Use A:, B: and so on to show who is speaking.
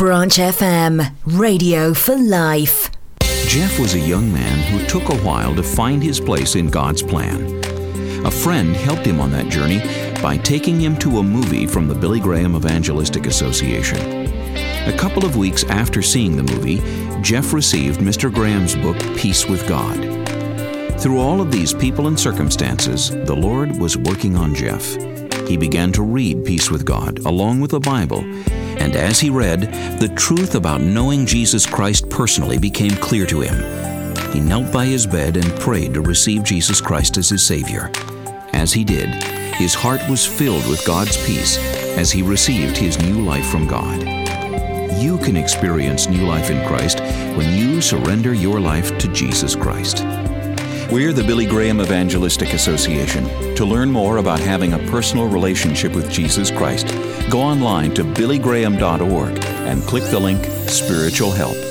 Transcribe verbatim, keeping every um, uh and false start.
A: Branch F M, radio for life.
B: Jeff was a young man who took a while to find his place in God's plan. A friend helped him on that journey by taking him to a movie from the Billy Graham Evangelistic Association. A couple of weeks after seeing the movie, Jeff received Mister Graham's book, Peace with God. Through all of these people and circumstances, the Lord was working on Jeff. He began to read Peace with God along with the Bible, and as he read, the truth about knowing Jesus Christ personally became clear to him. He knelt by his bed and prayed to receive Jesus Christ as his Savior. As he did, his heart was filled with God's peace as he received his new life from God. You can experience new life in Christ when you surrender your life to Jesus Christ. We're the Billy Graham Evangelistic Association. To learn more about having a personal relationship with Jesus Christ, go online to billy graham dot org and click the link Spiritual Help.